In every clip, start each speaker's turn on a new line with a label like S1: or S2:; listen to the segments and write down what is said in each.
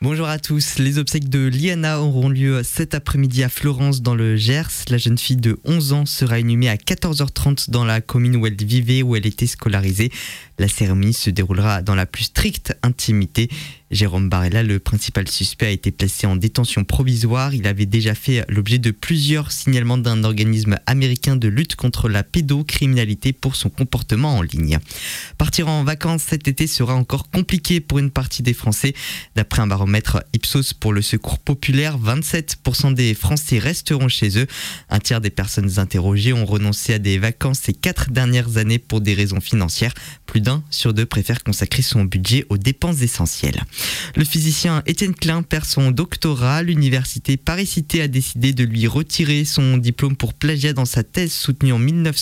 S1: Bonjour à tous. Les obsèques de Liana auront lieu cet après-midi à Florence dans le Gers. La jeune fille de 11 ans sera inhumée à 14h30 dans la commune où elle vivait, où elle était scolarisée. La cérémonie se déroulera dans la plus stricte intimité. Jérôme Barella, le principal suspect, a été placé en détention provisoire. Il avait déjà fait l'objet de plusieurs signalements d'un organisme américain de lutte contre la pédocriminalité pour son comportement en ligne. Partir en vacances cet été sera encore compliqué pour une partie des Français. D'après un baromètre Ipsos pour le Secours populaire, 27% des Français resteront chez eux. Un tiers des personnes interrogées ont renoncé à des vacances ces 4 dernières années pour des raisons financières. Plus d'1 sur 2 préfère consacrer son budget aux dépenses essentielles. Le physicien Étienne Klein perd son doctorat. L'université Paris-Cité a décidé de lui retirer son diplôme pour plagiat dans sa thèse soutenue en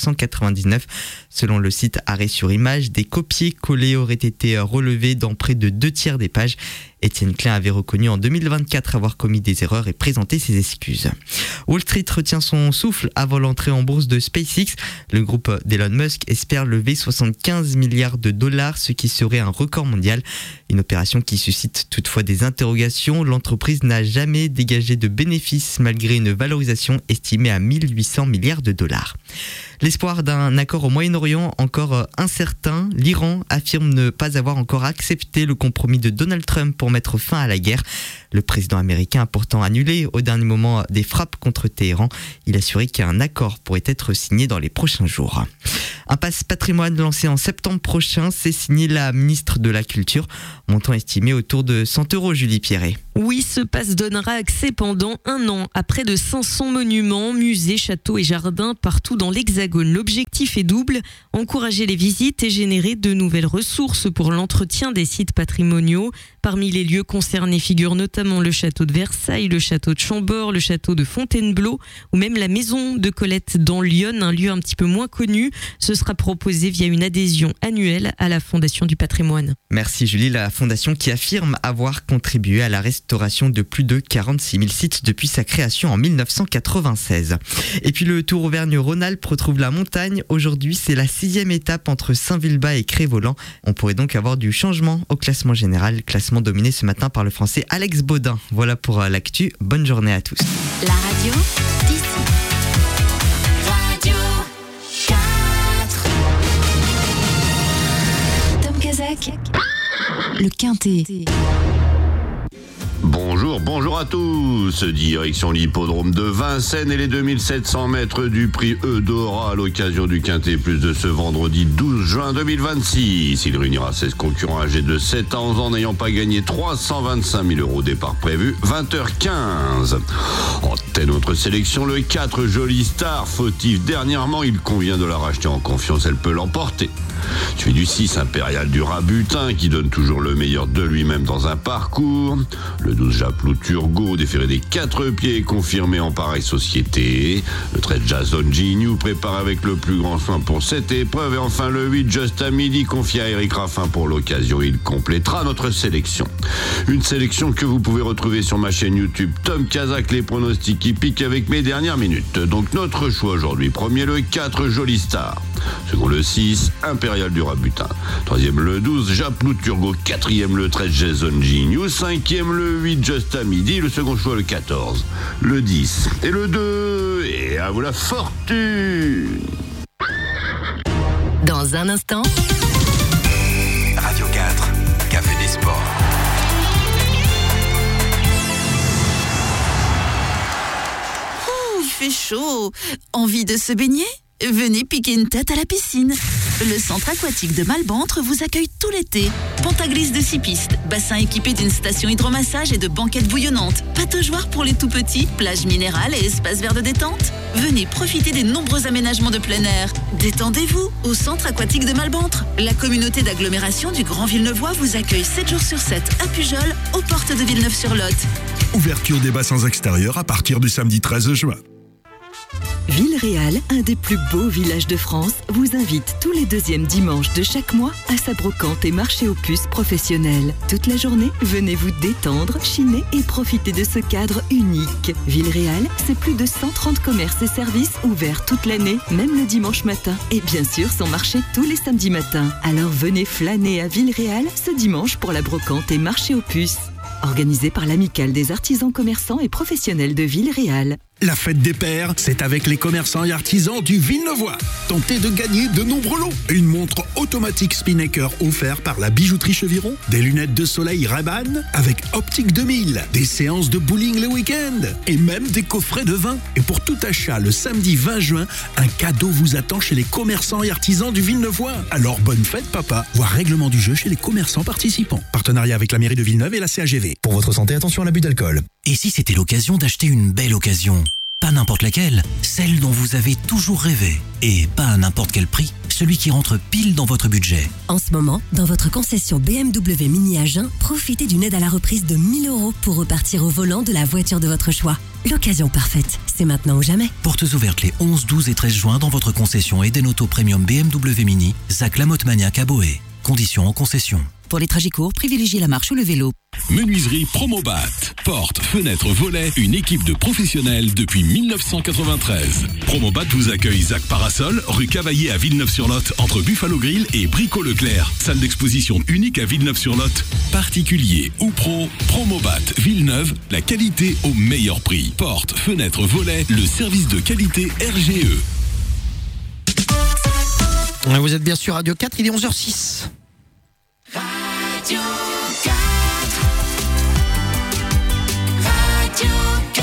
S1: 1999. Selon le site Arrêt sur Image, des copier-coller auraient été relevés dans près de 2/3 des pages. Étienne Klein avait reconnu en 2024 avoir commis des erreurs et présenté ses excuses. Wall Street retient son souffle avant l'entrée en bourse de SpaceX. Le groupe d'Elon Musk espère lever 75 milliards de dollars, ce qui serait un record mondial. Une opération qui suscite toutefois des interrogations. L'entreprise n'a jamais dégagé de bénéfices malgré une valorisation estimée à 1800 milliards de dollars. L'espoir d'un accord au Moyen-Orient encore incertain. L'Iran affirme ne pas avoir encore accepté le compromis de Donald Trump pour mettre fin à la guerre. Le président américain a pourtant annulé au dernier moment des frappes contre Téhéran. Il a assuré qu'un accord pourrait être signé dans les prochains jours. Un pass patrimoine lancé en septembre prochain, c'est signé la ministre de la Culture. Montant estimé autour de 100 €, Julie Pierret.
S2: Oui, ce pass donnera accès pendant 1 an à près de 500 monuments, musées, châteaux et jardins partout dans l'Hexagone. L'objectif est double, encourager les visites et générer de nouvelles ressources pour l'entretien des sites patrimoniaux. Parmi les lieux concernés figurent notamment le château de Versailles, le château de Chambord, le château de Fontainebleau ou même la maison de Colette dans Lyon, un lieu un petit peu moins connu. Ce sera proposé via une adhésion annuelle à la Fondation du patrimoine.
S1: Merci Julie, la Fondation qui affirme avoir contribué à la restauration de plus de 46 000 sites depuis sa création en 1996. Et puis le Tour Auvergne-Rhône-Alpes retrouve la montagne. Aujourd'hui, c'est la 6e étape entre Saint-Vulbas et Crest-Voland. On pourrait donc avoir du changement au classement général. Classement dominé ce matin par le Français Alex Baudin. Voilà pour l'actu. Bonne journée à tous.
S3: La radio d'ici. Radio 4. Tom Kazak. Le Quintet.
S4: Bonjour à tous. Direction l'hippodrome de Vincennes et les 2700 mètres du prix Eudora à l'occasion du Quintet Plus de ce vendredi 12 juin 2026. Il réunira 16 concurrents âgés de 7 ans en n'ayant pas gagné 325 000 € départ prévu 20h15. En tête notre sélection, le 4 Jolie Star, fautif dernièrement, il convient de la racheter en confiance, elle peut l'emporter. Suivi du 6 Impérial du Rabutin qui donne toujours le meilleur de lui-même dans un parcours. Le 12 Japlou Turgot, déféré des 4 pieds, confirmé en pareille société. Le 13 Jason Gignoux prépare avec le plus grand soin pour cette épreuve. Et enfin le 8 Just à Midi, confié à Eric Raffin pour l'occasion. Il complétera notre sélection. Une sélection que vous pouvez retrouver sur ma chaîne YouTube Tom Kazak, les pronostics qui piquent avec mes dernières minutes. Donc notre choix aujourd'hui, premier le 4 Jolie Star. Second le 6 Impérial du Rabutin. Troisième le 12 Japlou Turgot. Quatrième le 13 Jason Gignoux. Cinquième le 8 Just à Midi. Le second choix le 14, le 10 et le 2. Et à vous la fortune.
S3: Dans un instant.
S5: Radio 4, Café des Sports.
S6: Il fait chaud. Envie de se baigner ? Venez piquer une tête à la piscine. Le centre aquatique de Malbantre vous accueille tout l'été. Pentaglisse de 6 pistes, bassin équipé d'une station hydromassage et de banquettes bouillonnantes, pataugeoire pour les tout-petits, plage minérale et espace vert de détente. Venez profiter des nombreux aménagements de plein air. Détendez-vous au centre aquatique de Malbantre. La communauté d'agglomération du Grand Villeneuvois vous accueille 7 jours sur 7 à Pujol, aux portes de Villeneuve-sur-Lot.
S7: Ouverture des bassins extérieurs à partir du samedi 13 juin.
S8: Villeréal, un des plus beaux villages de France, vous invite tous les 2e dimanches de chaque mois à sa brocante et marché aux puces professionnels. Toute la journée, venez vous détendre, chiner et profiter de ce cadre unique. Villeréal, c'est plus de 130 commerces et services ouverts toute l'année, même le dimanche matin. Et bien sûr, son marché tous les samedis matins. Alors venez flâner à Villeréal ce dimanche pour la brocante et marché aux puces. organisé par l'Amicale des artisans, commerçants et professionnels de Villeréal.
S7: La fête des pères, c'est avec les commerçants et artisans du Villenevois. Tentez de gagner de nombreux lots. Une montre automatique Spinnaker offerte par la bijouterie Cheviron, des lunettes de soleil Ray-Ban avec Optique 2000, des séances de bowling le week-end et même des coffrets de vin. Et pour tout achat, le samedi 20 juin, un cadeau vous attend chez les commerçants et artisans du Villenevois. Alors bonne fête papa. Voir règlement du jeu chez les commerçants participants. Partenariat avec la mairie de Villeneuve et la CAGV.
S9: Pour votre santé, attention à l'abus d'alcool. Et si c'était l'occasion d'acheter une belle occasion ? Pas n'importe laquelle, celle dont vous avez toujours rêvé. Et pas à n'importe quel prix, celui qui rentre pile dans votre budget.
S10: En ce moment, dans votre concession BMW Mini Agen, profitez d'une aide à la reprise de 1 000 € pour repartir au volant de la voiture de votre choix. L'occasion parfaite, c'est maintenant ou jamais.
S9: Portes ouvertes les 11, 12 et 13 juin dans votre concession Eden Auto Premium BMW Mini, Zac Lamotte Maniac à Boé. Conditions en concession.
S11: Pour les trajets courts, privilégiez la marche ou le vélo.
S12: Menuiserie Promobat. Portes, fenêtres, volets, une équipe de professionnels depuis 1993. Promobat vous accueille Zac Parasol, rue Cavaillé à Villeneuve-sur-Lot, entre Buffalo Grill et Brico-Leclerc. Salle d'exposition unique à Villeneuve-sur-Lot. Particulier ou pro, Promobat Villeneuve, la qualité au meilleur prix. Portes, fenêtres, volets, le service de qualité RGE.
S13: Vous êtes bien sur Radio 4, il est 11h06.
S3: Radio 4. Radio 4.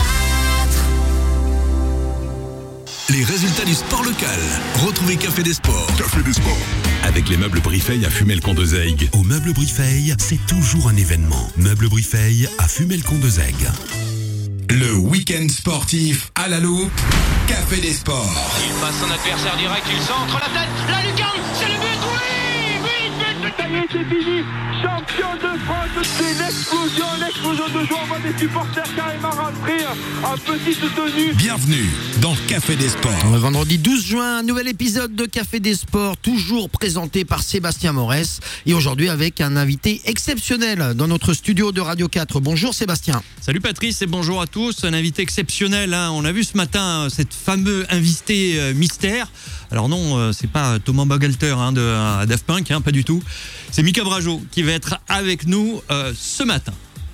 S12: Les résultats du sport local. Retrouvez Café des Sports.
S7: Café des Sports.
S12: Avec les meubles Brifeil à Fumel-Condezègue.
S14: Au meuble Brifeil, c'est toujours un événement. Meuble Brifeil à Fumel-Condezègue.
S5: Le week-end sportif à la loupe. Café des Sports.
S15: Il passe son adversaire direct, il centre la tête. La lucarne, c'est le but, oui.
S16: Ça y est, c'est fini. Champion de France, c'est l'explosion de joie. On voit des supporters carrément rentrer en petite tenue.
S5: Bienvenue dans Café des Sports.
S13: Vendredi 12 juin, un nouvel épisode de Café des Sports, toujours présenté par Sébastien Morès. Et aujourd'hui avec un invité exceptionnel dans notre studio de Radio 4. Bonjour Sébastien.
S17: Salut Patrice et bonjour à tous. Un invité exceptionnel. On a vu ce matin cette fameux invité mystère. Alors non, c'est pas Thomas Bangalter de Daft Punk, pas du tout. C'est Mika Brajot qui va être avec nous ce matin.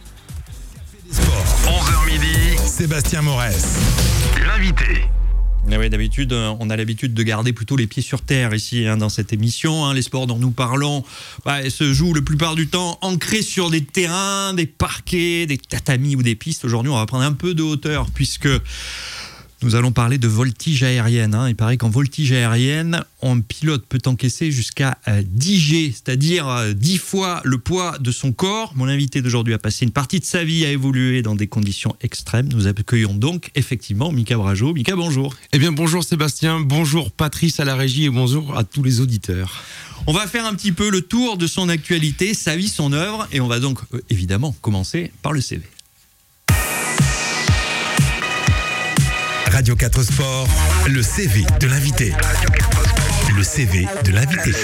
S5: 11h midi, Sébastien Morès, l'invité.
S17: Ah oui, d'habitude, on a l'habitude de garder plutôt les pieds sur terre ici dans cette émission. Les sports dont nous parlons se jouent le plupart du temps ancrés sur des terrains, des parquets, des tatamis ou des pistes. Aujourd'hui, on va prendre un peu de hauteur puisque nous allons parler de voltige aérienne. Il paraît qu'en voltige aérienne, un pilote peut encaisser jusqu'à 10 G, c'est-à-dire 10 fois le poids de son corps. Mon invité d'aujourd'hui a passé une partie de sa vie à évoluer dans des conditions extrêmes. Nous accueillons donc effectivement Mika Brajot. Mika, bonjour.
S18: Eh bien bonjour Sébastien, bonjour Patrice à la régie et bonjour à tous les auditeurs.
S17: On va faire un petit peu le tour de son actualité, sa vie, son œuvre, et on va donc évidemment commencer par le CV.
S5: Radio 4 Sport, le CV de l'invité. Le CV de l'invité.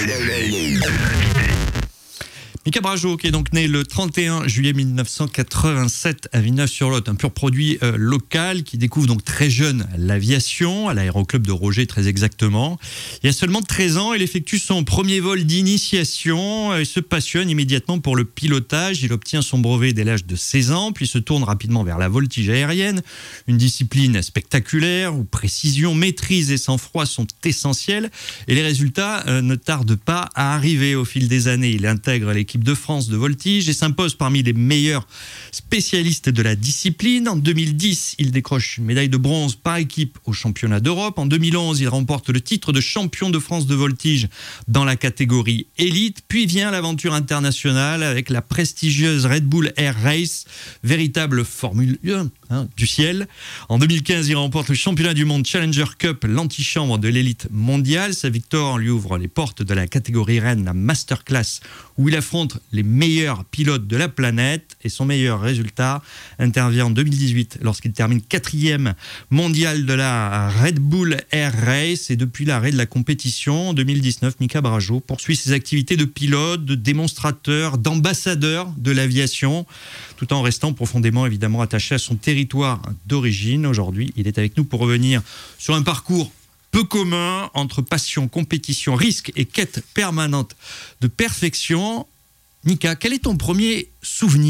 S17: Mika Brajot, qui est donc né le 31 juillet 1987 à Villeneuve-sur-Lot, un pur produit local qui découvre donc très jeune l'aviation, à l'aéroclub de Roger très exactement. Il y a seulement 13 ans, il effectue son premier vol d'initiation et se passionne immédiatement pour le pilotage. Il obtient son brevet dès l'âge de 16 ans, puis se tourne rapidement vers la voltige aérienne, une discipline spectaculaire où précision, maîtrise et sang-froid sont essentiels. Et les résultats ne tardent pas à arriver au fil des années. Il intègre l'équipe de France de voltige et s'impose parmi les meilleurs spécialistes de la discipline. En 2010, il décroche une médaille de bronze par équipe au championnat d'Europe. En 2011, il remporte le titre de champion de France de voltige dans la catégorie élite. Puis vient l'aventure internationale avec la prestigieuse Red Bull Air Race, véritable Formule 1 du ciel. En 2015, il remporte le championnat du monde Challenger Cup, l'antichambre de l'élite mondiale. Sa victoire lui ouvre les portes de la catégorie reine, la Masterclass, où il affronte les meilleurs pilotes de la planète. Et son meilleur résultat intervient en 2018 lorsqu'il termine 4e mondial de la Red Bull Air Race. Et depuis l'arrêt de la compétition en 2019, Mika Brajot poursuit ses activités de pilote, de démonstrateur, d'ambassadeur de l'aviation, tout en restant profondément évidemment attaché à son territoire d'origine. Aujourd'hui, il est avec nous pour revenir sur un parcours peu commun entre passion, compétition, risque et quête permanente de perfection. Mika, quel est ton premier souvenir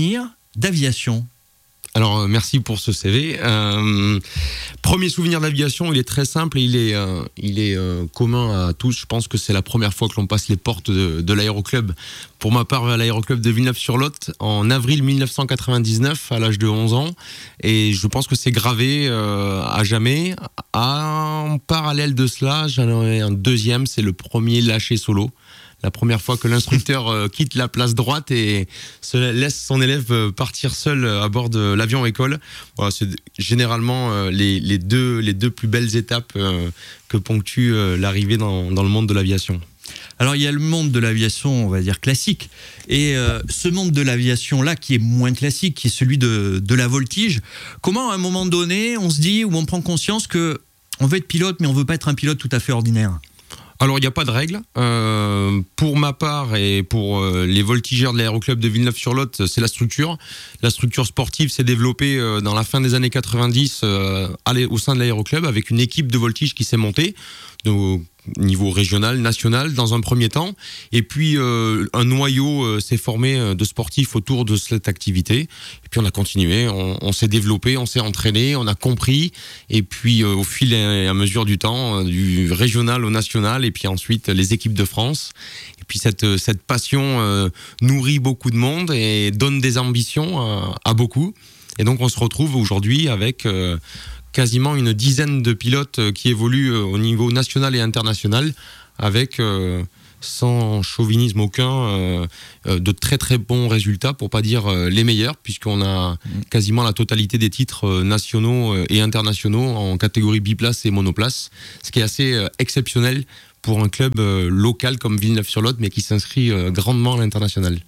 S17: d'aviation?
S18: Alors, merci pour ce CV. Premier souvenir d'aviation, il est très simple et il est commun à tous. Je pense que c'est la première fois que l'on passe les portes de l'aéroclub. Pour ma part, à l'aéroclub de Villeneuve-sur-Lot, en avril 1999, à l'âge de 11 ans. Et je pense que c'est gravé à jamais. En parallèle de cela, j'en ai un deuxième, c'est le premier lâcher solo. La première fois que l'instructeur quitte la place droite et laisse son élève partir seul à bord de l'avion école. Voilà, c'est généralement les deux plus belles étapes que ponctue l'arrivée dans le monde de l'aviation.
S17: Alors il y a le monde de l'aviation, on va dire classique, et ce monde de l'aviation là qui est moins classique, qui est celui de la voltige. Comment à un moment donné on se dit, ou on prend conscience que on veut être pilote mais on veut pas être un pilote tout à fait ordinaire?
S18: Alors, il n'y a pas de règle. Pour ma part et pour les voltigeurs de l'aéroclub de Villeneuve-sur-Lot, c'est la structure. La structure sportive s'est développée dans la fin des années 90 au sein de l'aéroclub avec une équipe de voltige qui s'est montée au niveau régional, national dans un premier temps. Et puis, un noyau s'est formé de sportifs autour de cette activité. Et puis, on a continué, on s'est développé, on s'est entraîné, on a compris. Et puis, au fil et à mesure du temps, du régional au national, et puis ensuite les équipes de France. Et puis, cette passion nourrit beaucoup de monde et donne des ambitions à beaucoup. Et donc, on se retrouve aujourd'hui avec quasiment une dizaine de pilotes qui évoluent au niveau national et international avec, sans chauvinisme aucun, de très très bons résultats, pour pas dire les meilleurs, puisqu'on a quasiment la totalité des titres nationaux et internationaux en catégorie biplace et monoplace, ce qui est assez exceptionnel pour un club local comme Villeneuve-sur-Lot, mais qui s'inscrit grandement à l'international.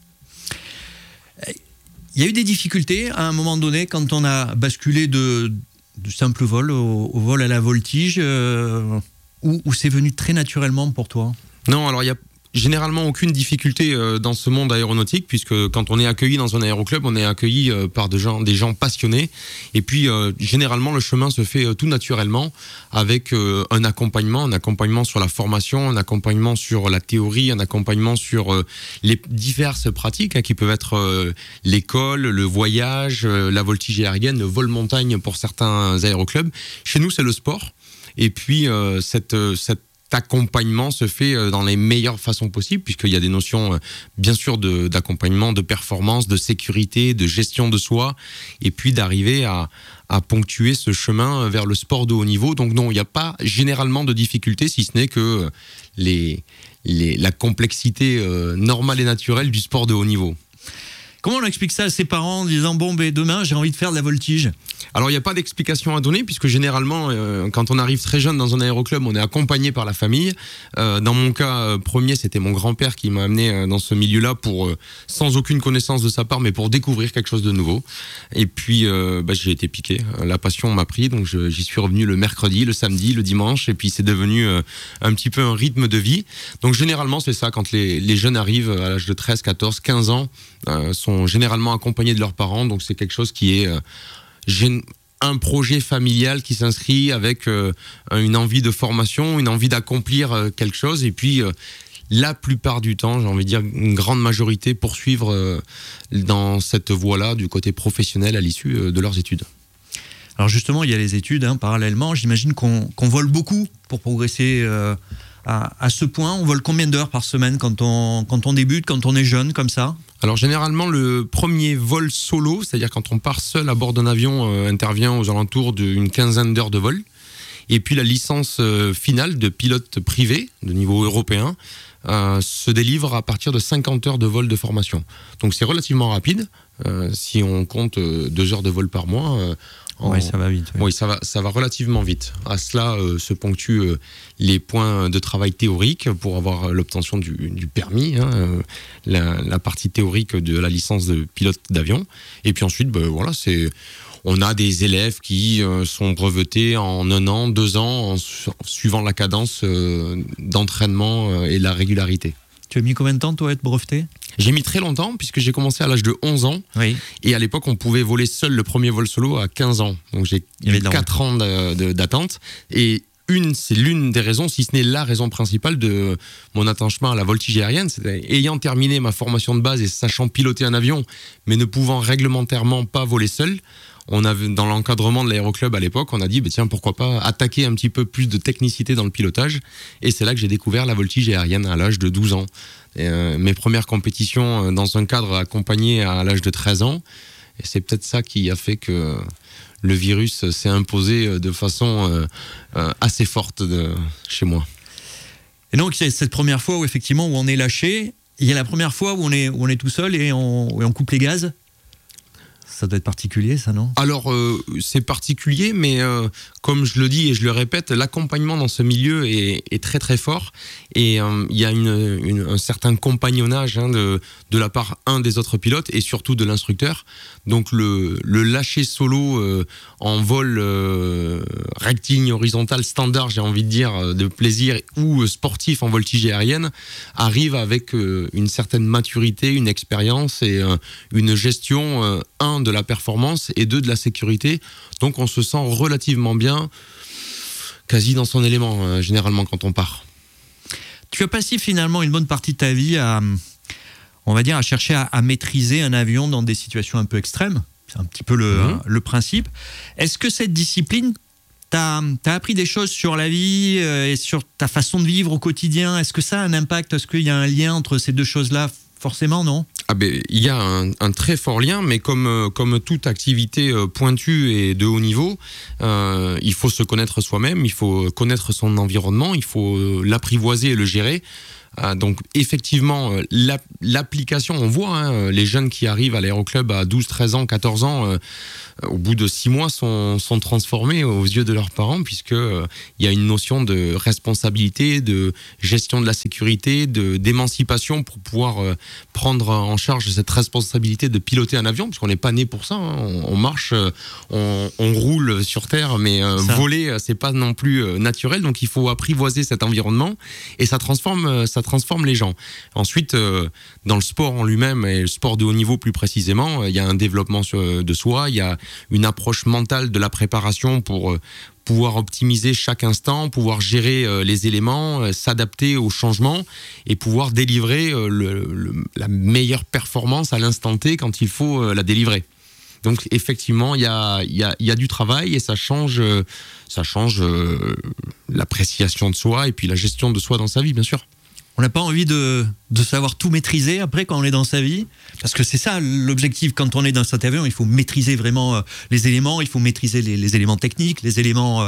S17: Il y a eu des difficultés à un moment donné quand on a basculé de simple vol au vol à la voltige, où c'est venu très naturellement pour toi? Non, alors il y a généralement aucune difficulté dans ce monde aéronautique, puisque quand on est accueilli dans un aéroclub, on est accueilli par des gens passionnés. Et puis généralement le chemin se fait tout naturellement avec un accompagnement sur la formation, un accompagnement sur la théorie, un accompagnement sur les diverses pratiques qui peuvent être l'école, le voyage, la voltige aérienne, le vol montagne pour certains aéroclubs. Chez nous, c'est le sport. Et puis cet accompagnement se fait dans les meilleures façons possibles, puisqu'il y a des notions bien sûr d'accompagnement, de performance, de sécurité, de gestion de soi, et puis d'arriver à ponctuer ce chemin vers le sport de haut niveau. Donc non, il n'y a pas généralement de difficulté, si ce n'est que la complexité normale et naturelle du sport de haut niveau. Comment on explique ça à ses parents en disant bon ben demain j'ai envie de faire de la voltige?
S18: Alors il n'y a pas d'explication à donner, puisque généralement quand on arrive très jeune dans un aéroclub, on est accompagné par la famille. Dans mon cas premier, c'était mon grand-père qui m'a amené dans ce milieu-là sans aucune connaissance de sa part, mais pour découvrir quelque chose de nouveau. Et puis j'ai été piqué, la passion m'a pris, donc j'y suis revenu le mercredi, le samedi, le dimanche, et puis c'est devenu un petit peu un rythme de vie. Donc généralement c'est ça, quand les jeunes arrivent à l'âge de 13, 14, 15 ans, sont généralement accompagnés de leurs parents, donc c'est quelque chose qui est un projet familial qui s'inscrit avec une envie de formation, une envie d'accomplir quelque chose, et puis la plupart du temps, j'ai envie de dire une grande majorité, poursuivre dans cette voie-là du côté professionnel à l'issue de leurs études.
S17: Alors justement, il y a les études parallèlement, j'imagine qu'on vole beaucoup pour progresser à ce point. On vole combien d'heures par semaine quand on débute, quand on est jeune comme ça?
S18: Alors généralement le premier vol solo, c'est-à-dire quand on part seul à bord d'un avion, intervient aux alentours d'une quinzaine d'heures de vol. Et puis la licence finale de pilote privé de niveau européen se délivre à partir de 50 heures de vol de formation. Donc c'est relativement rapide, si on compte 2 heures de vol par mois.
S17: Oui, ça va vite.
S18: Oui, ça va relativement vite. À cela se ponctuent les points de travail théoriques pour avoir l'obtention du permis, la partie théorique de la licence de pilote d'avion. Et puis ensuite, on a des élèves qui sont brevetés en 1 an, 2 ans, suivant la cadence d'entraînement et la régularité.
S17: Tu as mis combien de temps, toi, à être breveté?
S18: J'ai mis très longtemps, puisque j'ai commencé à l'âge de 11 ans.
S17: Oui.
S18: Et à l'époque, on pouvait voler seul le premier vol solo à 15 ans. Donc j'ai eu 4 ans d'attente. Et c'est l'une des raisons, si ce n'est la raison principale de mon attachement à la voltige aérienne. Ayant terminé ma formation de base et sachant piloter un avion, mais ne pouvant réglementairement pas voler seul, on avait, dans l'encadrement de l'aéroclub à l'époque, on a dit tiens, pourquoi pas attaquer un petit peu plus de technicité dans le pilotage. Et c'est là que j'ai découvert la voltige aérienne à l'âge de 12 ans. Mes premières compétitions dans un cadre accompagné à l'âge de 13 ans. Et c'est peut-être ça qui a fait que le virus s'est imposé de façon assez forte chez moi.
S17: Et donc, c'est cette première fois où effectivement où on est lâché. Il y a la première fois où on est tout seul et on coupe les gaz. Ça doit être particulier, ça, non ?
S18: Alors, c'est particulier, mais comme je le dis et je le répète, l'accompagnement dans ce milieu est très très fort. Et il y a un certain compagnonnage de la part des autres pilotes et surtout de l'instructeur. Donc le lâcher solo en vol rectiligne, horizontal, standard, j'ai envie de dire, de plaisir ou sportif en voltige aérienne, arrive avec une certaine maturité, une expérience et une gestion, de la performance et 2 de la sécurité. Donc on se sent relativement bien, quasi dans son élément, généralement quand on part.
S17: Tu as passé finalement une bonne partie de ta vie à chercher à maîtriser un avion dans des situations un peu extrêmes. C'est un petit peu le principe. Est-ce que cette discipline t'as appris des choses sur la vie et sur ta façon de vivre au quotidien ? Est-ce que ça a un impact ? Est-ce qu'il y a un lien entre ces 2 choses-là ? Forcément, non ?
S18: Il y a un très fort lien, mais comme toute activité pointue et de haut niveau, il faut se connaître soi-même, il faut connaître son environnement, il faut l'apprivoiser et le gérer. Donc effectivement, l'application, on voit les jeunes qui arrivent à l'aéroclub à 12, 13 ans, 14 ans, au bout de 6 mois sont transformés aux yeux de leurs parents, puisque il y a une notion de responsabilité, de gestion de la sécurité, d'émancipation pour pouvoir prendre en charge cette responsabilité de piloter un avion, puisqu'on n'est pas né pour ça, on marche, on roule sur terre, mais voler c'est pas non plus naturel, donc il faut apprivoiser cet environnement et ça transforme les gens. Ensuite, dans le sport en lui-même et le sport de haut niveau plus précisément, il y a un développement de soi, il y a une approche mentale de la préparation pour pouvoir optimiser chaque instant, pouvoir gérer les éléments, s'adapter aux changements et pouvoir délivrer la meilleure performance à l'instant T quand il faut la délivrer. Donc effectivement, il y a du travail et ça change l'appréciation de soi et puis la gestion de soi dans sa vie, bien sûr.
S17: On n'a pas envie de savoir tout maîtriser après quand on est dans sa vie, parce que c'est ça l'objectif quand on est dans cet avion. Il faut maîtriser vraiment les éléments, il faut maîtriser les éléments techniques, les éléments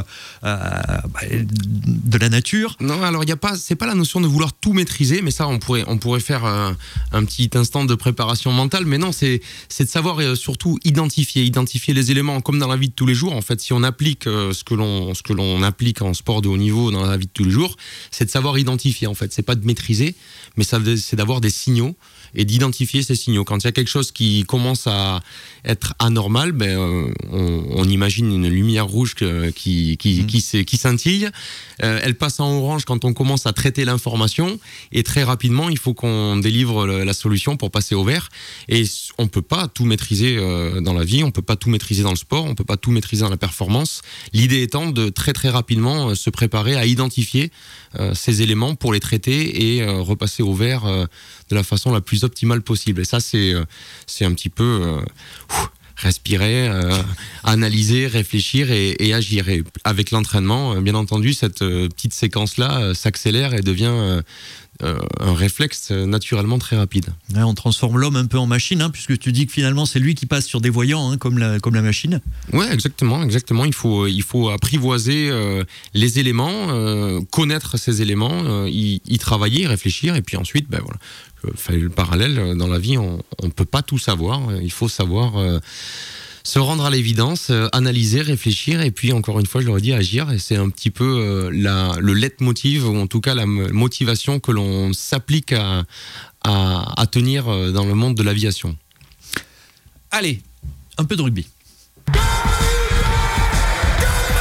S17: de la nature.
S18: Non, alors c'est pas la notion de vouloir tout maîtriser, mais ça on pourrait faire un petit instant de préparation mentale. Mais non, c'est de savoir surtout identifier les éléments comme dans la vie de tous les jours. En fait, si on applique ce que l'on applique en sport de haut niveau dans la vie de tous les jours, c'est de savoir identifier. En fait, c'est pas de maîtriser, mais c'est d'avoir des signaux et d'identifier ces signaux. Quand il y a quelque chose qui commence à être anormal, on imagine une lumière rouge qui scintille. Elle passe en orange quand on commence à traiter l'information et très rapidement, il faut qu'on délivre la solution pour passer au vert. Et on peut pas tout maîtriser dans la vie, on peut pas tout maîtriser dans le sport, on peut pas tout maîtriser dans la performance. L'idée étant de très très rapidement se préparer à identifier ces éléments pour les traiter et repasser au vert de la façon la plus optimale possible. Et ça, c'est un petit peu respirer, analyser, réfléchir et agir. Et avec l'entraînement, bien entendu, cette petite séquence-là s'accélère et devient un réflexe naturellement très rapide.
S17: Ouais, on transforme l'homme un peu en machine, puisque tu dis que finalement c'est lui qui passe sur des voyants, comme la machine.
S18: Ouais, exactement. Il faut apprivoiser les éléments, connaître ces éléments, y travailler, réfléchir, et puis ensuite, voilà. Le parallèle dans la vie, on ne peut pas tout savoir. Il faut savoir se rendre à l'évidence, analyser, réfléchir, et puis encore une fois, je l'aurais dit, agir. Et c'est un petit peu le leitmotiv, ou en tout cas la motivation que l'on s'applique à tenir dans le monde de l'aviation.
S17: Allez, un peu de rugby.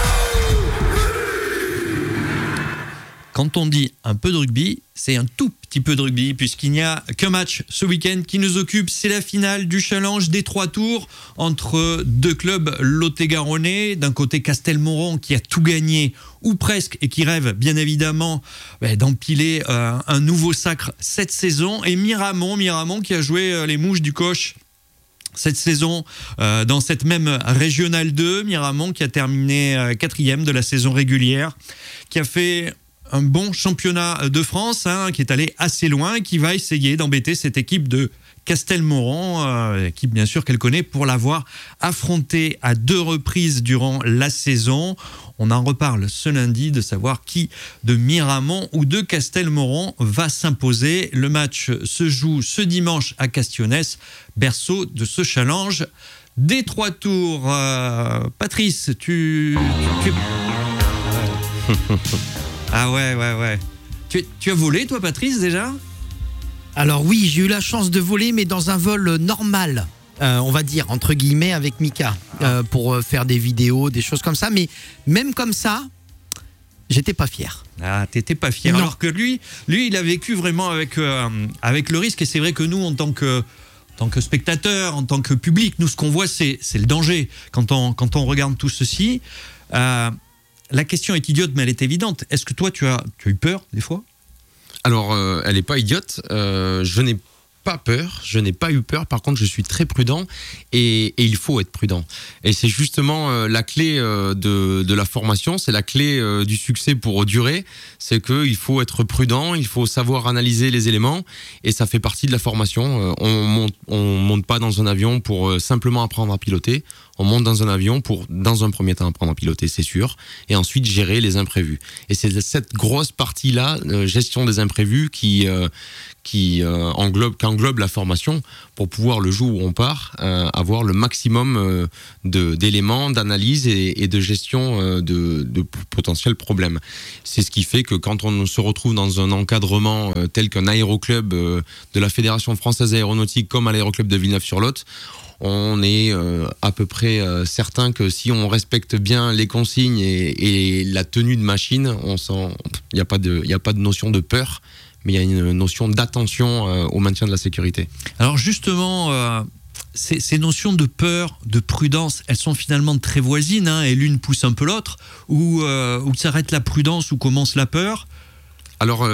S17: Quand on dit un peu de rugby, c'est un tout petit peu de rugby, puisqu'il n'y a qu'un match ce week-end qui nous occupe. C'est la finale du challenge des 3 tours entre 2 clubs lot-et-garonnais. D'un côté, Castelmoron qui a tout gagné, ou presque, et qui rêve bien évidemment d'empiler un nouveau sacre cette saison. Et Miramont qui a joué les mouches du coche cette saison dans cette même Régionale 2. Miramont qui a terminé 4e de la saison régulière, qui a fait un bon championnat de France, qui est allé assez loin, qui va essayer d'embêter cette équipe de Castelmoron, équipe bien sûr qu'elle connaît pour l'avoir affrontée à 2 reprises durant la saison. On en reparle ce lundi de savoir qui de Miramont ou de Castelmoron va s'imposer. Le match se joue ce dimanche à Castionès, berceau de ce challenge des 3 tours. Patrice, tu... Ah ouais. Tu as volé, toi, Patrice, déjà ?
S13: Alors oui, j'ai eu la chance de voler, mais dans un vol normal, on va dire, entre guillemets, avec Mika, pour faire des vidéos, des choses comme ça. Mais même comme ça, j'étais pas fier.
S17: Ah, t'étais pas fier.
S13: Non.
S17: Alors que lui, il a vécu vraiment avec le risque. Et c'est vrai que nous, en tant que spectateur, en tant que public, nous, ce qu'on voit, c'est le danger. Quand on regarde tout ceci... la question est idiote, mais elle est évidente. Est-ce que toi, tu as eu peur, des fois ?
S18: Alors, elle n'est pas idiote. Je n'ai pas peur. Je n'ai pas eu peur. Par contre, je suis très prudent et il faut être prudent. Et c'est justement la clé de la formation. C'est la clé du succès pour durer. C'est qu'il faut être prudent. Il faut savoir analyser les éléments. Et ça fait partie de la formation. On monte pas dans un avion pour simplement apprendre à piloter. On monte dans un avion pour, dans un premier temps, apprendre à piloter, c'est sûr, et ensuite gérer les imprévus. Et c'est cette grosse partie-là, gestion des imprévus, qui englobe la formation pour pouvoir, le jour où on part, avoir le maximum d'éléments, d'analyse et de gestion de potentiels problèmes. C'est ce qui fait que quand on se retrouve dans un encadrement tel qu'un aéroclub de la Fédération française aéronautique comme à l'aéroclub de Villeneuve-sur-Lot, on est à peu près certain que si on respecte bien les consignes et la tenue de machine, il n'y a pas de notion de peur, mais il y a une notion d'attention au maintien de la sécurité.
S17: Alors justement, ces notions de peur, de prudence, elles sont finalement très voisines, et l'une pousse un peu l'autre, où s'arrête la prudence, où commence la peur.
S18: Alors...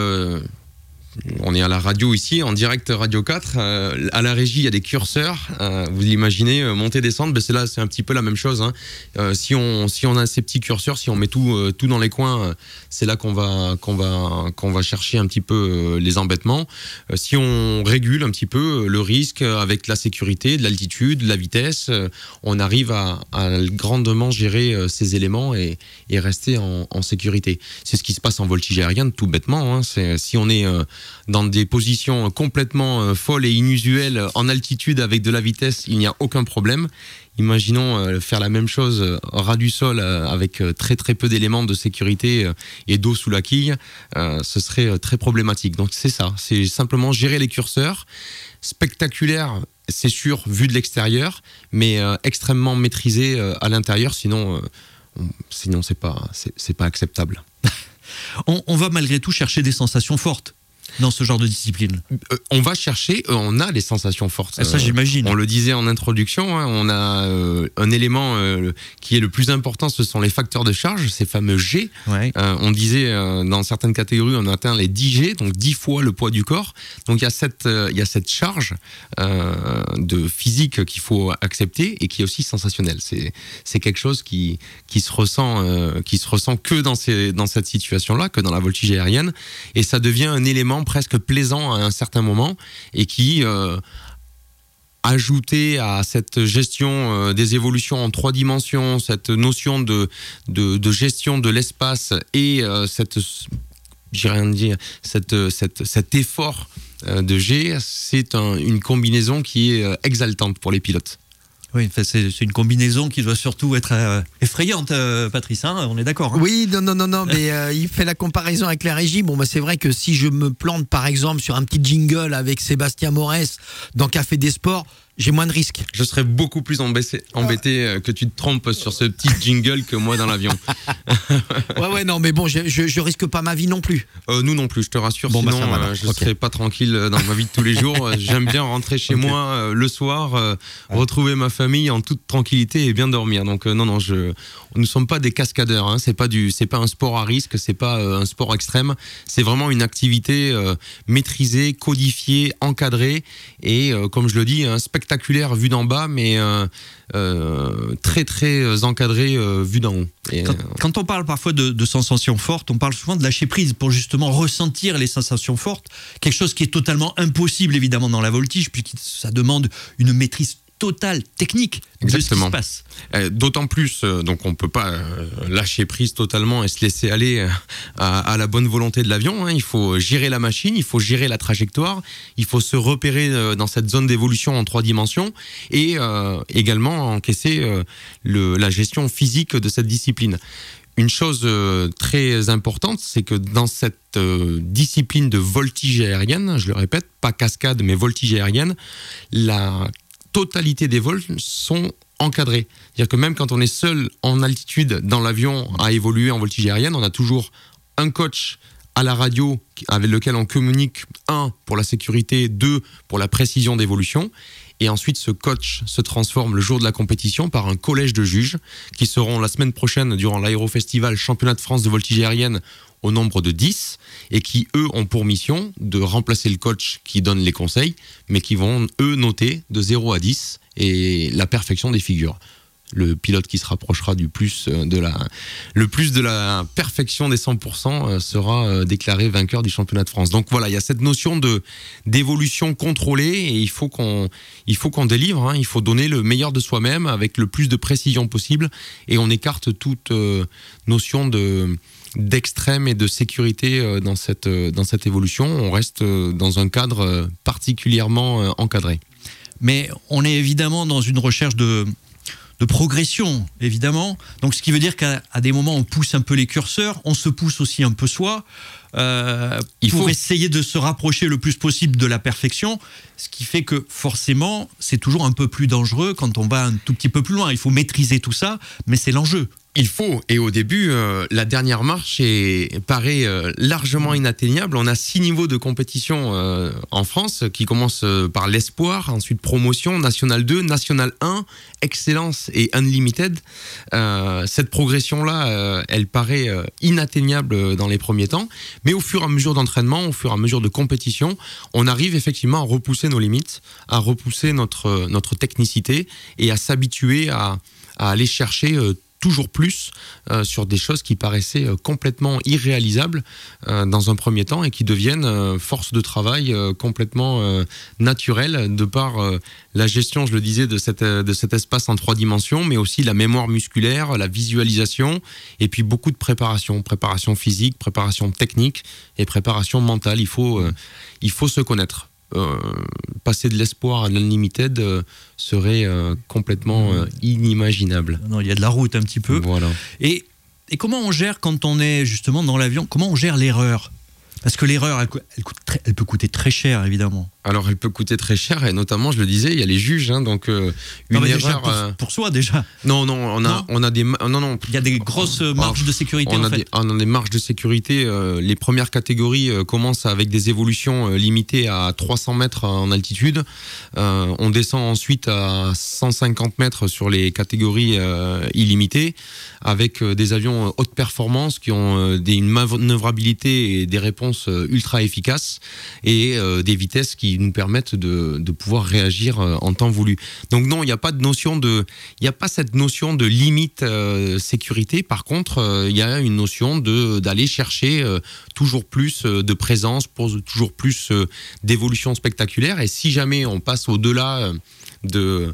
S18: on est à la radio ici, en direct Radio 4. À la régie, il y a des curseurs. Vous l'imaginez, monter, descendre, c'est un petit peu la même chose. Si on a ces petits curseurs, si on met tout dans les coins, c'est là qu'on va chercher un petit peu les embêtements. Si on régule un petit peu le risque avec la sécurité, de l'altitude, de la vitesse, on arrive à grandement gérer ces éléments et rester en sécurité. C'est ce qui se passe en voltige aérienne, tout bêtement. Si on est dans des positions complètement folles et inusuelles en altitude avec de la vitesse, il n'y a aucun problème. Imaginons faire la même chose ras du sol avec très très peu d'éléments de sécurité et d'eau sous la quille, ce serait très problématique. Donc c'est ça, c'est simplement gérer les curseurs. Spectaculaire, c'est sûr, vu de l'extérieur, mais extrêmement maîtrisé à l'intérieur, sinon c'est pas acceptable.
S17: On va malgré tout chercher des sensations fortes dans ce genre de discipline.
S18: On va chercher, on a les sensations fortes.
S17: Ça, j'imagine.
S18: On le disait en introduction, on a un élément qui est le plus important, ce sont les facteurs de charge, ces fameux G.
S17: Ouais.
S18: On disait, dans certaines catégories, on atteint les 10 G, donc 10 fois le poids du corps. Donc il y a cette charge de physique qu'il faut accepter et qui est aussi sensationnelle. C'est quelque chose qui se ressent que dans cette situation-là, que dans la voltige aérienne, et ça devient un élément presque plaisant à un certain moment et qui, ajouté à cette gestion des évolutions en 3 dimensions, cette notion de gestion de l'espace et cet effort de G, c'est une combinaison qui est exaltante pour les pilotes.
S17: Oui, c'est une combinaison qui doit surtout être effrayante, Patrice, on est d'accord.
S13: Oui, non, mais il fait la comparaison avec la régie. Bon, c'est vrai que si je me plante, par exemple, sur un petit jingle avec Sébastien Morès dans Café des Sports, J'ai moins de risques.
S18: Je serais beaucoup plus embêté que tu te trompes sur ce petit jingle que moi dans l'avion.
S13: Ouais, non, mais bon, je risque pas ma vie non plus.
S18: Nous non plus, je te rassure.
S13: Bon,
S18: sinon,
S13: ça va,
S18: je serais pas tranquille dans ma vie de tous les jours. J'aime bien rentrer chez moi le soir, retrouver ma famille en toute tranquillité et bien dormir. Donc non, nous ne sommes pas des cascadeurs. Hein. C'est pas un sport à risque, c'est pas un sport extrême. C'est vraiment une activité maîtrisée, codifiée, encadrée et comme je le dis, spectaculaire vu d'en bas, mais très très encadré vu d'en haut. Et,
S17: quand on parle parfois de sensations fortes, on parle souvent de lâcher prise pour justement ressentir les sensations fortes. Quelque chose qui est totalement impossible évidemment dans la voltige, puisque ça demande une maîtrise totale, technique de ce qui se passe.
S18: D'autant plus, donc on peut pas lâcher prise totalement et se laisser aller à la bonne volonté de l'avion. Hein. Il faut gérer la machine, il faut gérer la trajectoire, il faut se repérer dans cette zone d'évolution en 3 dimensions et également encaisser la gestion physique de cette discipline. Une chose très importante, c'est que dans cette discipline de voltige aérienne, je le répète, pas cascade mais voltige aérienne, la totalité des vols sont encadrés. C'est-à-dire que même quand on est seul en altitude dans l'avion à évoluer en voltige aérienne, on a toujours un coach à la radio avec lequel on communique, 1 pour la sécurité, 2 pour la précision d'évolution. Et ensuite, ce coach se transforme le jour de la compétition par un collège de juges qui seront la semaine prochaine durant l'Aérofestival Championnat de France de voltige aérienne au nombre de 10 et qui, eux, ont pour mission de remplacer le coach qui donne les conseils, mais qui vont, eux, noter de 0 à 10 et la perfection des figures. Le pilote qui se rapprochera le plus de la perfection des 100% sera déclaré vainqueur du championnat de France. Donc voilà, il y a cette notion d'évolution contrôlée et il faut qu'on délivre, hein. Il faut donner le meilleur de soi-même avec le plus de précision possible et on écarte toute notion d'extrême et de sécurité dans cette évolution. On reste dans un cadre particulièrement encadré.
S17: Mais on est évidemment dans une recherche de progression, évidemment. Donc, ce qui veut dire qu'à des moments, on pousse un peu les curseurs, on se pousse aussi un peu soi, pour essayer de se rapprocher le plus possible de la perfection, ce qui fait que forcément, c'est toujours un peu plus dangereux quand on va un tout petit peu plus loin. Il faut maîtriser tout ça, mais c'est l'enjeu.
S18: Il faut, et au début, la dernière marche paraît largement inatteignable. On a 6 niveaux de compétition en France qui commencent par l'espoir, ensuite promotion, National 2, National 1, Excellence et Unlimited. Cette progression-là, elle paraît inatteignable dans les premiers temps, mais au fur et à mesure d'entraînement, au fur et à mesure de compétition, on arrive effectivement à repousser nos limites, à repousser notre technicité et à s'habituer à aller chercher toujours plus sur des choses qui paraissaient complètement irréalisables dans un premier temps et qui deviennent force de travail complètement naturelle de par la gestion, je le disais, de cet espace en 3 dimensions, mais aussi la mémoire musculaire, la visualisation et puis beaucoup de préparation physique, préparation technique et préparation mentale. Il faut se connaître. Passer de l'espoir à l'unlimited serait complètement inimaginable.
S17: Non, il y a de la route un petit peu.
S18: Voilà.
S17: Et comment on gère quand on est justement dans l'avion? Comment on gère l'erreur? Parce que l'erreur, elle peut coûter très cher, évidemment.
S18: Alors, elle peut coûter très cher, et notamment, je le disais, il y a les juges, hein, donc une erreur.
S17: Pour soi, déjà.
S18: Non, on a des. Non.
S17: Il y a des grosses marges de sécurité,
S18: on a des marges de sécurité. Les premières catégories commencent avec des évolutions limitées à 300 mètres en altitude. On descend ensuite à 150 mètres sur les catégories illimitées, avec des avions haute performance qui ont une manœuvrabilité et des réponses ultra efficaces et des vitesses qui nous permettent de pouvoir réagir en temps voulu. Donc non, il n'y a pas cette notion de limite sécurité. Par contre, il y a une notion d'aller chercher toujours plus de présence, pour toujours plus d'évolution spectaculaire. Et si jamais on passe au-delà de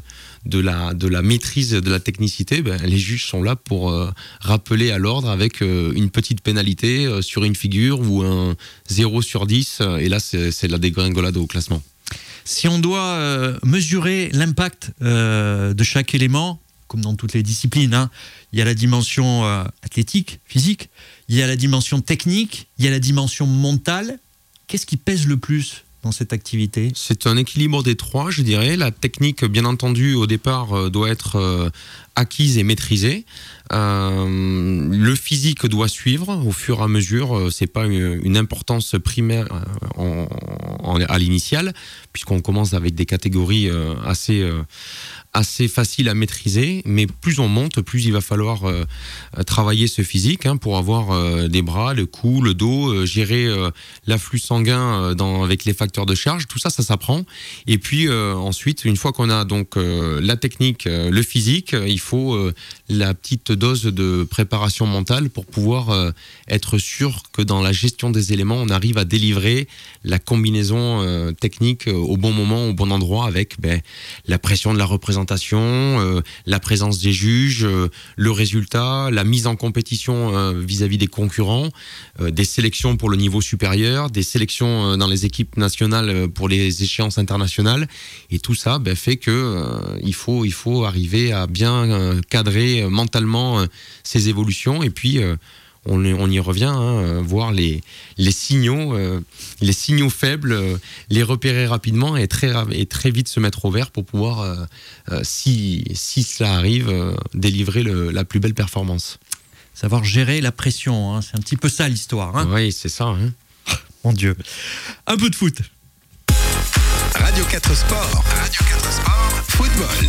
S18: la maîtrise de la technicité, les juges sont là pour rappeler à l'ordre avec une petite pénalité sur une figure ou un 0 sur 10, et là c'est la dégringolade au classement.
S17: Si on doit mesurer l'impact de chaque élément, comme dans toutes les disciplines, hein, il y a la dimension athlétique, physique, il y a la dimension technique, il y a la dimension mentale. Qu'est-ce qui pèse le plus dans cette activité?
S18: C'est un équilibre des trois, je dirais. La technique, bien entendu, au départ, doit être acquise et maîtrisée. Le physique doit suivre au fur et à mesure. C'est pas une importance primaire à l'initiale, puisqu'on commence avec des catégories assez facile à maîtriser, mais plus on monte, plus il va falloir travailler ce physique pour avoir des bras, le cou, le dos, gérer l'afflux sanguin avec les facteurs de charge. Tout ça, ça s'apprend. Et puis ensuite, une fois qu'on a donc la technique, le physique, il faut la petite dose de préparation mentale pour pouvoir être sûr que dans la gestion des éléments, on arrive à délivrer la combinaison technique au bon moment, au bon endroit, avec la pression de la représentation, la présence des juges, le résultat, la mise en compétition vis-à-vis des concurrents, des sélections pour le niveau supérieur, des sélections dans les équipes nationales pour les échéances internationales, et tout ça fait que il faut arriver à bien cadrer mentalement ces évolutions, et puis on y revient, voir les signaux faibles, les repérer rapidement et très vite se mettre au vert pour pouvoir, si cela arrive, délivrer la plus belle performance.
S17: Savoir gérer la pression, c'est un petit peu ça l'histoire.
S18: Oui, c'est ça.
S17: Mon Dieu. Un peu de foot.
S5: Radio 4 Sport. Football.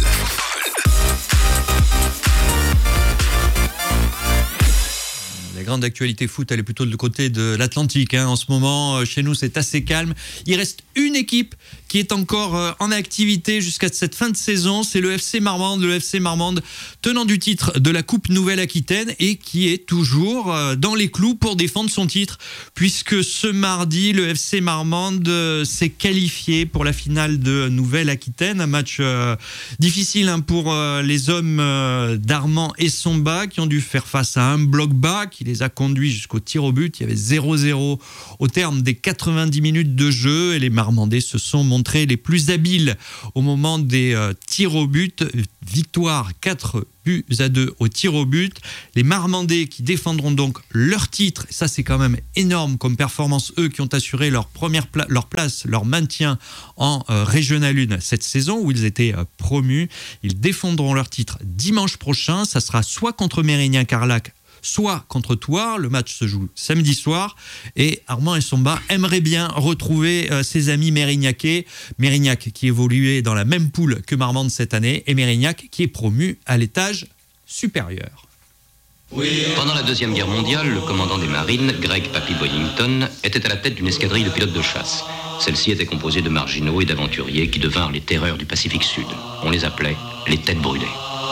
S17: La grande actualité foot, elle est plutôt du côté de l'Atlantique. En ce moment, chez nous, c'est assez calme. Il reste une équipe qui est encore en activité jusqu'à cette fin de saison. C'est le FC Marmande. Le FC Marmande, tenant du titre de la Coupe Nouvelle-Aquitaine et qui est toujours dans les clous pour défendre son titre. Puisque ce mardi, le FC Marmande s'est qualifié pour la finale de Nouvelle-Aquitaine. Un match difficile pour les hommes d'Armand et Somba qui ont dû faire face à un bloc bas qui les a conduits jusqu'au tir au but. Il y avait 0-0 au terme des 90 minutes de jeu et les Marmandais se sont montrés les plus habiles au moment des tirs au but. Victoire 4-2 au tir au but. Les Marmandais qui défendront donc leur titre, et ça c'est quand même énorme comme performance, eux qui ont assuré leur place, leur maintien en Régional 1 cette saison où ils étaient promus. Ils défendront leur titre dimanche prochain. Ça sera soit contre Mérignac-Carlac, soit contre Thouars. Le match se joue samedi soir et Armand et Somba aimeraient bien retrouver ses amis mérignacais. Mérignac qui évoluait dans la même poule que Marmande cette année et Mérignac qui est promu à l'étage supérieur.
S19: Pendant la Deuxième Guerre mondiale, le commandant des marines, Greg Papy Boyington, était à la tête d'une escadrille de pilotes de chasse. Celle-ci était composée de marginaux et d'aventuriers qui devinrent les terreurs du Pacifique Sud. On les appelait les têtes brûlées.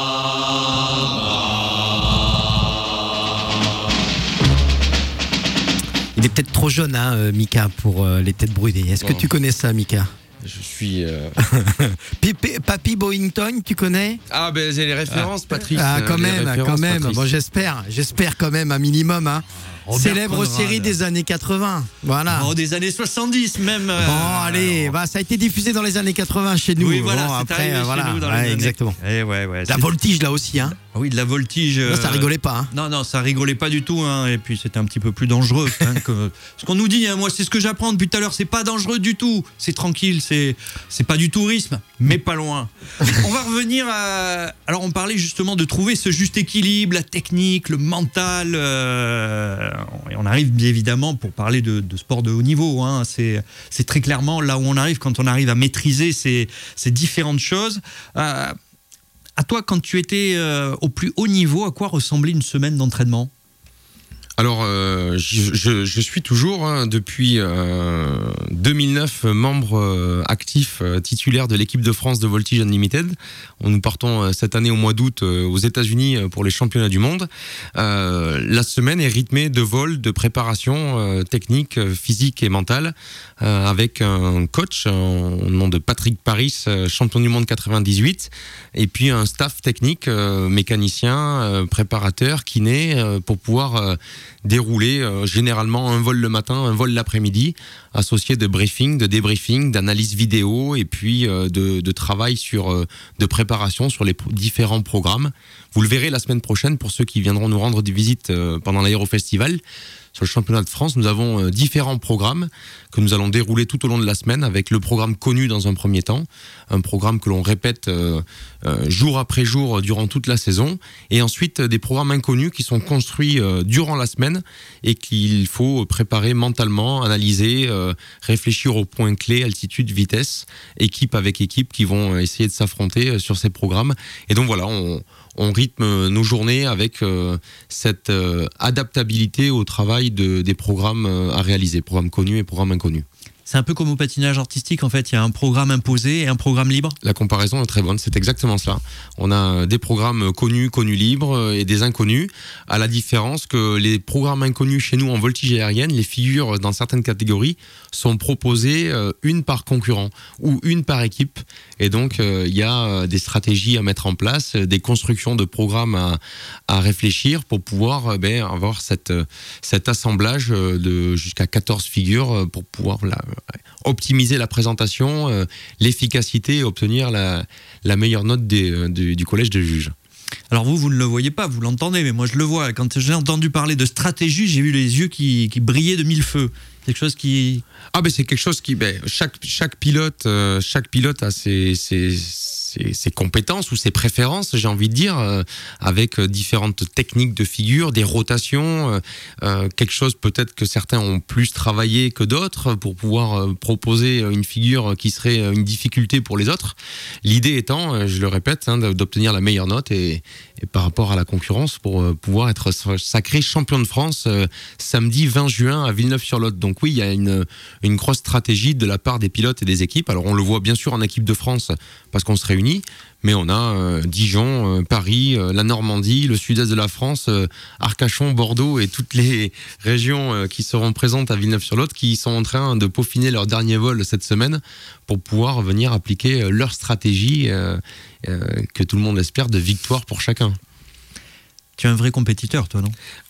S13: Il est peut-être trop jeune, Mika, pour les têtes brûlées. Est-ce que tu connais ça, Mika ?
S18: Je suis...
S13: Papy Boyington, tu connais ?
S18: Ah, j'ai les références, Patrick.
S13: Ah, quand même.
S18: Patrice.
S13: Bon, j'espère quand même un minimum. Célèbre série des années 80. Voilà.
S17: Des années 70 même.
S13: Allez, ça a été diffusé dans les années 80 chez nous.
S17: Oui, voilà,
S13: bon,
S17: c'est
S13: après,
S17: arrivé
S13: voilà.
S17: chez nous dans les années...
S13: Exactement.
S17: La
S13: voltige, là aussi.
S17: Oui, de la voltige.
S13: Ça rigolait pas.
S17: Non, ça rigolait pas du tout. Et puis, c'était un petit peu plus dangereux. Ce qu'on nous dit, moi, c'est ce que j'apprends depuis tout à l'heure. C'est pas dangereux du tout. C'est tranquille. C'est pas du tourisme, mais pas loin. On va revenir à... Alors, on parlait justement de trouver ce juste équilibre, la technique, le mental. Et on arrive bien évidemment pour parler de sport de haut niveau. C'est très clairement là où on arrive quand on arrive à maîtriser ces différentes choses. À toi, quand tu étais au plus haut niveau, à quoi ressemblait une semaine d'entraînement ?
S18: Alors, je suis toujours, depuis 2009, membre actif titulaire de l'équipe de France de Voltige Unlimited. Nous partons cette année au mois d'août aux États-Unis pour les championnats du monde. La semaine est rythmée de vols, de préparation technique, physique et mentale, avec un coach au nom de Patrick Paris, champion du monde 98, et puis un staff technique, mécanicien, préparateur, kiné, pour pouvoir dérouler généralement un vol le matin, un vol l'après-midi, associé de briefing, de débriefing, d'analyse vidéo et puis de travail de préparation sur les différents programmes. Vous le verrez la semaine prochaine pour ceux qui viendront nous rendre des visites pendant l'Aérofestival. Sur le championnat de France, nous avons différents programmes que nous allons dérouler tout au long de la semaine avec le programme connu dans un premier temps, un programme que l'on répète jour après jour durant toute la saison, et ensuite des programmes inconnus qui sont construits durant la semaine et qu'il faut préparer mentalement, analyser, réfléchir aux points clés, altitude, vitesse, équipe avec équipe qui vont essayer de s'affronter sur ces programmes. Et donc voilà, on rythme nos journées avec cette adaptabilité au travail des programmes à réaliser, programmes connus et programmes inconnus.
S17: C'est un peu comme au patinage artistique, en fait, il y a un programme imposé et un programme libre.
S18: La comparaison est très bonne, c'est exactement cela. On a des programmes connus libres et des inconnus, à la différence que les programmes inconnus chez nous en voltige aérienne, les figures dans certaines catégories sont proposées une par concurrent ou une par équipe. Et donc, il y a des stratégies à mettre en place, des constructions de programmes à réfléchir pour pouvoir avoir cet assemblage de jusqu'à 14 figures pour pouvoir optimiser la présentation, l'efficacité et obtenir la meilleure note du collège de juges.
S17: Alors vous ne le voyez pas, vous l'entendez, mais moi je le vois. Quand j'ai entendu parler de stratégie, j'ai vu les yeux qui brillaient de mille feux. Quelque chose qui...
S18: c'est quelque chose qui... chaque pilote a ses compétences ou ses préférences, j'ai envie de dire, avec différentes techniques de figure, des rotations, quelque chose peut-être que certains ont plus travaillé que d'autres pour pouvoir proposer une figure qui serait une difficulté pour les autres. L'idée étant, je le répète, d'obtenir la meilleure note et par rapport à la concurrence pour pouvoir être sacré champion de France samedi 20 juin à Villeneuve-sur-Lot. Donc oui, il y a une grosse stratégie de la part des pilotes et des équipes. Alors on le voit bien sûr en équipe de France parce qu'on se réunit, mais on a Dijon, Paris, la Normandie, le sud-est de la France, Arcachon, Bordeaux et toutes les régions qui seront présentes à Villeneuve-sur-Lot qui sont en train de peaufiner leur dernier vol cette semaine pour pouvoir venir appliquer leur stratégie que tout le monde espère de victoire pour chacun.
S17: Tu es un vrai compétiteur, toi, non ?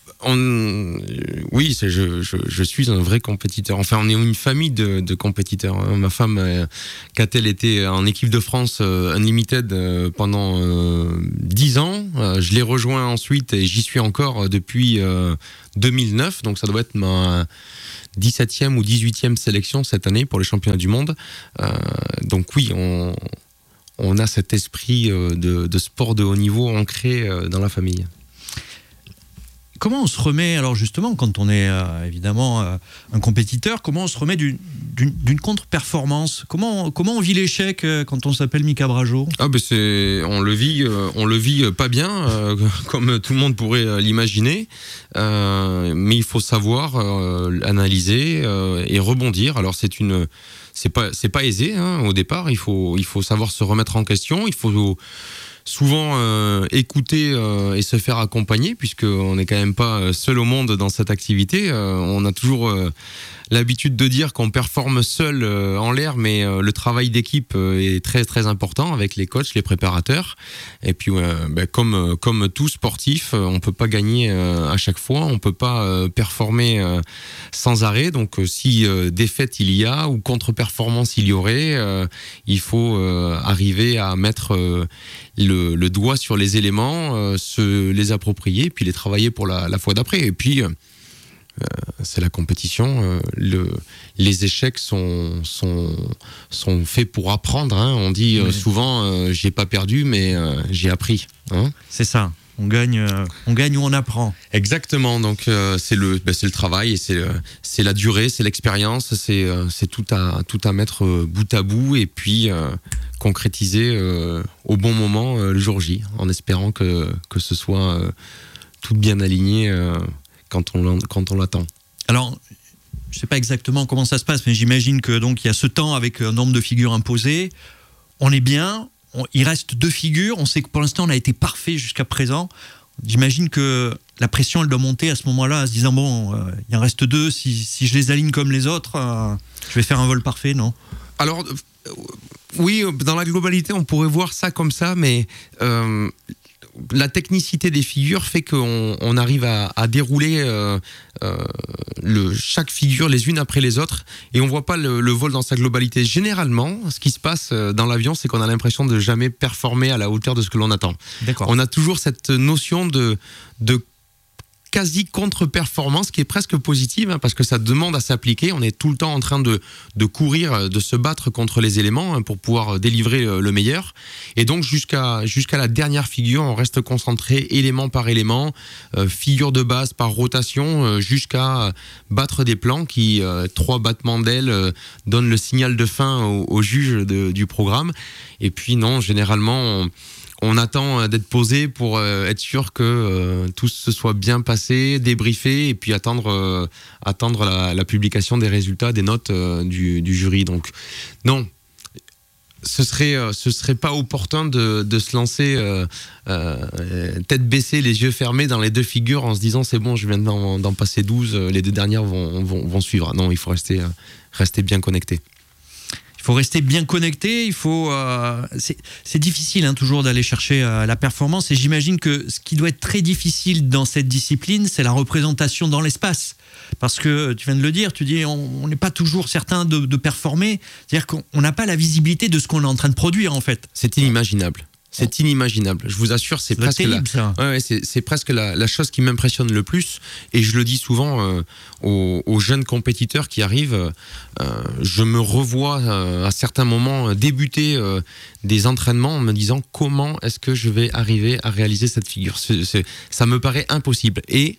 S18: Oui, je suis un vrai compétiteur. Enfin, on est une famille de compétiteurs. Ma femme, Catel, était en équipe de France Unlimited pendant 10 ans. Je l'ai rejoint ensuite et j'y suis encore depuis 2009. Donc ça doit être ma 17e ou 18e sélection cette année pour les championnats du monde. Donc oui, on a cet esprit de sport de haut niveau ancré dans la famille.
S17: Comment on se remet, alors justement, quand on est évidemment un compétiteur, comment on se remet d'une contre-performance ? Comment on vit l'échec quand on s'appelle Mika Brageaud ?
S18: On le vit pas bien, comme tout le monde pourrait l'imaginer, mais il faut savoir analyser et rebondir. Alors c'est pas aisé au départ. Il faut savoir se remettre en question. Il faut souvent écouter et se faire accompagner, puisqu'on n'est quand même pas seul au monde dans cette activité. On a toujours l'habitude de dire qu'on performe seul en l'air, mais le travail d'équipe est très très important avec les coachs, les préparateurs. Et puis comme tout sportif, on peut pas gagner à chaque fois, on peut pas performer sans arrêt. Donc si défaite il y a ou contre-performance il y aurait, il faut arriver à mettre le doigt sur les éléments, se les approprier, puis les travailler pour la fois d'après. Et puis c'est la compétition. Les échecs sont faits pour apprendre. On dit souvent j'ai pas perdu, mais j'ai appris.
S17: C'est ça. On gagne ou on apprend.
S18: Exactement. Donc c'est le travail et c'est la durée, c'est l'expérience, c'est tout à mettre bout à bout et puis concrétiser au bon moment le jour J, en espérant que ce soit tout bien aligné quand on l'attend.
S17: Alors, je sais pas exactement comment ça se passe, mais j'imagine que donc il y a ce temps avec un nombre de figures imposées. On est bien. Il reste 2 figures. On sait que pour l'instant, on a été parfait jusqu'à présent. J'imagine que la pression, elle doit monter à ce moment-là, en se disant bon, il en reste 2. Si je les aligne comme les autres, je vais faire un vol parfait, non ?
S18: Alors, oui, dans la globalité, on pourrait voir ça comme ça, mais la technicité des figures fait qu'on arrive à dérouler chaque figure les unes après les autres et on voit pas le vol dans sa globalité. Généralement, ce qui se passe dans l'avion, c'est qu'on a l'impression de jamais performer à la hauteur de ce que l'on attend.
S17: D'accord.
S18: On a toujours cette notion de quasi contre-performance qui est presque positive parce que ça demande à s'appliquer. On est tout le temps en train de courir, de se battre contre les éléments pour pouvoir délivrer le meilleur. Et donc jusqu'à la dernière figure, on reste concentré élément par élément, figure de base par rotation, jusqu'à battre des plans qui, 3 battements d'ailes, donnent le signal de fin au juge du programme. Et puis non, généralement, on attend d'être posé pour être sûr que tout se soit bien passé, débriefé et puis attendre la publication des résultats, des notes du jury. Donc non, ce serait pas opportun de se lancer tête baissée, les yeux fermés dans les 2 figures en se disant c'est bon, je viens d'en passer 12, les 2 dernières vont suivre. Non, il faut rester bien connecté.
S17: Il faut rester bien connecté, c'est difficile toujours d'aller chercher la performance et j'imagine que ce qui doit être très difficile dans cette discipline, c'est la représentation dans l'espace. Parce que tu viens de le dire, tu dis on n'est pas toujours certain de performer, c'est-à-dire qu'on n'a pas la visibilité de ce qu'on est en train de produire en fait.
S18: C'est inimaginable. C'est inimaginable. Je vous assure, c'est presque c'est presque la chose qui m'impressionne le plus. Et je le dis souvent aux jeunes compétiteurs qui arrivent. Je me revois à certains moments débuter des entraînements en me disant comment est-ce que je vais arriver à réaliser cette figure. Ça me paraît impossible. Et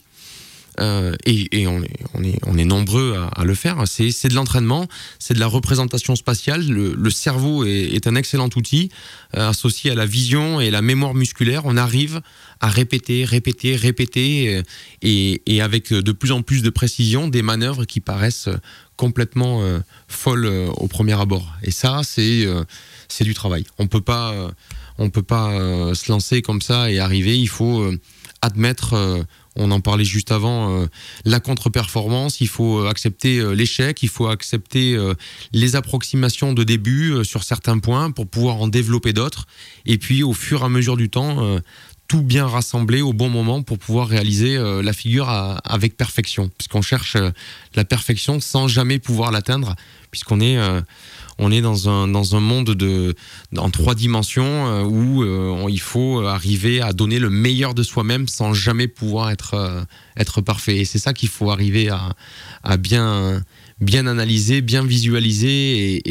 S18: on est nombreux à le faire. C'est de l'entraînement, c'est de la représentation spatiale. Le cerveau est un excellent outil associé à la vision et la mémoire musculaire. On arrive à répéter et avec de plus en plus de précision des manœuvres qui paraissent complètement folles au premier abord. Et ça, c'est du travail. On peut pas se lancer comme ça et arriver. Il faut admettre. On en parlait juste avant, la contre-performance, il faut accepter l'échec, il faut accepter les approximations de début sur certains points pour pouvoir en développer d'autres. Et puis au fur et à mesure du temps, tout bien rassembler au bon moment pour pouvoir réaliser la figure avec perfection. Puisqu'on cherche la perfection sans jamais pouvoir l'atteindre, puisqu'on est dans un monde en 3 dimensions où il faut arriver à donner le meilleur de soi-même sans jamais pouvoir être parfait. Et c'est ça qu'il faut arriver à bien analyser, bien visualiser et